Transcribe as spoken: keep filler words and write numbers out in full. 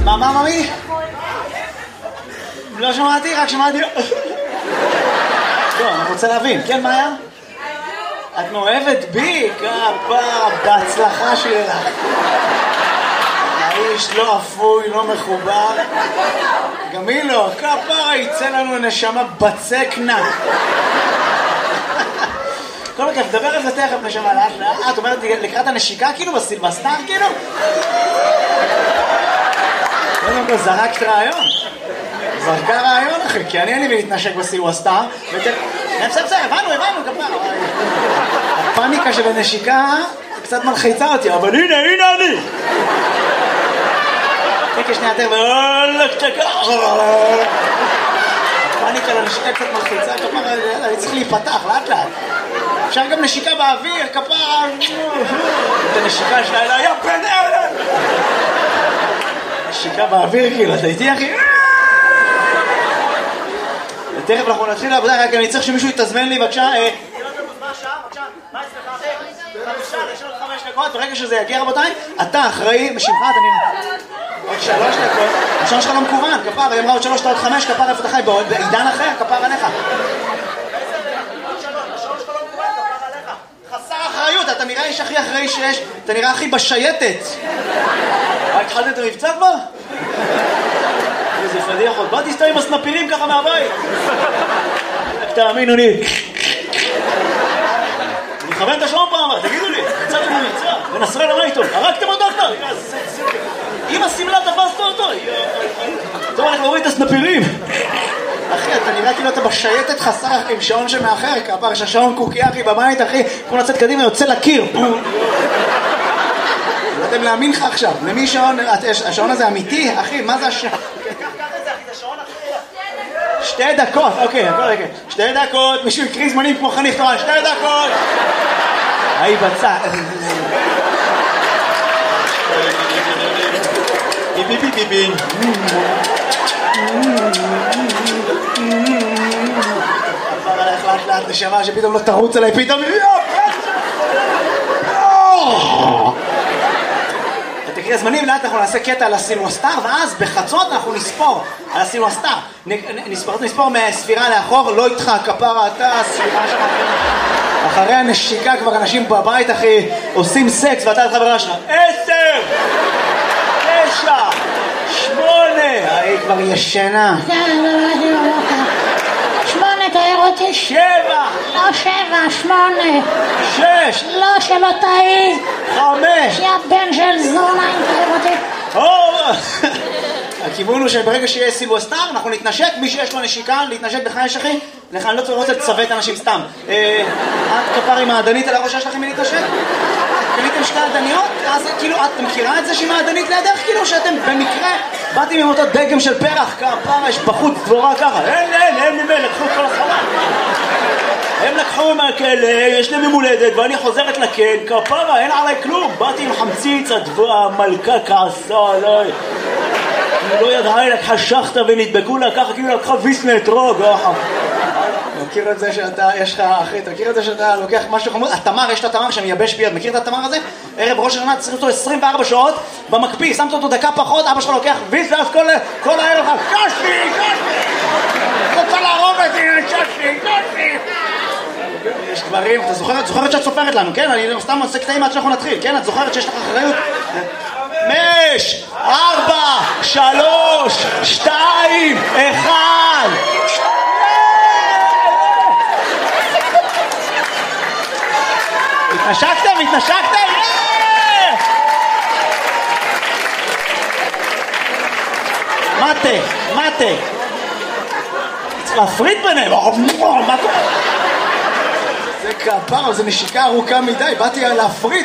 מה, מה, ממי? לא שמעתי, רק שמעתי... לא, אני רוצה להבין. כן, מה היה? את מאוהבת בי? כפרה, בהצלחה שלך. האיש לא אפוי, לא מחובר. גם היא לא. כפרה, יצא לנו נשמה בצקנה. כל כך, דבר על זה תכף נשמה לאט לאט. את אומרת לקראת הנשיקה כאילו בסילבסטר כאילו? קודם כל זרקת רעיון. זרקה רעיון אחי, כי אני אין לי להתנשק בסילבסטר. בסדר, בסדר, הבנו, הבנו כפרה. הפאניקה של הנשיקה קצת מלחיצה אותי, אבל הנה, הנה אני. תקי שנייה תכף, וואלק תקה. הפאניקה לנשיקה קצת מלחיצה, כפרה, אני צריך להיפתח לאט לאט. אפשר גם נשיקה באוויר, כפרה. את הנשיקה שלה אלה, יא בן אלה. נשיקה באוויר, כאילו, אתה איתי אחי? תכף אנחנו נתחיל לעבודה, רק אני צריך שמישהו יתזמן לי, בבקשה. ברגע שזה יגיע רבותיי, אתה אחראי, משמך, אתה נראה עוד שלוש דקות, השעון שלך לא מקוון, כפר, היא אמרה עוד שלוש, עוד חמש, כפר, איפה אתה חי, בעידן אחר, כפר עליך. השעון שלך לא מקוון, כפר עליך. חסר אחריות, אתה נראה איש הכי אחראי שיש, אתה נראה הכי בשייטת. מה, התחלת את המבצע כבר? איזה פדיחות, בא תסתיים עם הסנפירים ככה מהבית. תאמינו לי. אני מכוון את השעון פעם, תגידו לי, יצאתם למבצע, ונסרל למה איתו, הרגתם אותו כבר? אם הסמלה תפסת אותו, טוב, אנחנו רואים את הסנפירים. אחי, אתה נראה כאילו אתה בשייטת חסר עם שעון שמאחר, כפר, שהשעון קוקי אחי בבית, אחי, כמו לצאת קדימה, יוצא לקיר. לא יודעים להאמין לך עכשיו, למי שעון, השעון הזה אמיתי, אחי, מה זה השעון? שתי דקות, אוקיי, הכל רגע. שתי דקות, מישהו יקריא זמנים כמו חניך תורן, שתי דקות. היי בצע. ביבי ביבי ביבי. עבר עליך לאט לאט נשמה שפתאום לא תרוץ עליי, פתאום... תקריא הזמנים, לאט אנחנו נעשה קטע על הסילבסטר, ואז בחצות אנחנו נספור על הסילבסטר. נספור, נספור מהספירה לאחור, לא איתך, כפרה, אתה, ספירה שם. אחרי הנשיקה כבר אנשים בבית, אחי, עושים סקס, ואתה את חברה שלך. עשר! תשע! שמונה! היא כבר ישנה. שמונה, תאר אותי. שבע! לא שבע, שמונה. שש! לא, שלא תאי. חמש! יא בן של זונה, אם תאר אותי. הכיוון הוא שברגע שיהיה סילבסטר, אנחנו נתנשק, מי שיש לו נשיקה, להתנשק בך יש אחי? לך אני לא צריך לראות לצוות אנשים סתם. את כפר עם העדנית על הראש שיש לכם מי להתנשק? קניתם שתי עדניות? אז כאילו, את מכירה את זה שהיא מעדנית לידך? כאילו שאתם במקרה באתם עם אותו דגם של פרח, כפר, יש בחוץ דבורה ככה. אין, אין, אין ממנו, לקחו את כל הסחורה. הם לקחו מהכלא, יש להם ממולדת, ואני חוזרת לכן, כפרה, אין עליי כלום. באתי עם חמציץ, המלכה כעסה עליי. היא לא ידעה, היא לקחה שחטה ונדבקו לה ככה, כאילו לקחה ויסלה אתרוג. מכיר את זה שאתה, יש לך, אחי, אתה מכיר את זה שאתה לוקח משהו חמוד? התמר, יש את התמר שמייבש ביד, מכיר את התמר הזה? ערב ראש השנה צריך אותו עשרים וארבע שעות במקפיא, שמת אותו דקה פחות, אבא שלך לוקח ויס, ואז כל, כל הערב לך, קשי, קשי! רוצה להרוג אותי, קשי, קשי! יש דברים, אתה זוכרת, זוכרת שאת סופרת לנו, כן? אני סתם עושה קטעים עד שאנחנו נתחיל, כן? את זוכרת שיש לך אחריות? חמש, ארבע, שלוש, שתיים, אחד! התנשקתם? התנשקתם? מטה, מטה. צריך להפריד ביניהם. מה קורה? זה כפרה, זה נשיקה ארוכה מדי. באתי להפריד.